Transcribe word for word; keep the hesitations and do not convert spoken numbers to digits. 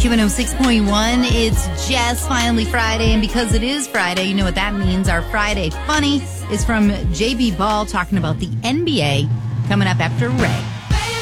Q one oh six point one, it's just finally Friday, and because it is Friday, you know what that means. Our Friday Funny is from J B Ball talking about the N B A coming up after Ray.